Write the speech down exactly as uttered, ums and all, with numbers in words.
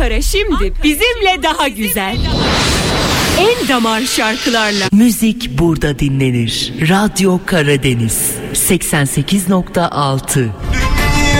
Ankara şimdi bizimle daha güzel. En damar şarkılarla. Müzik burada dinlenir. Radyo Karadeniz seksen sekiz nokta altı.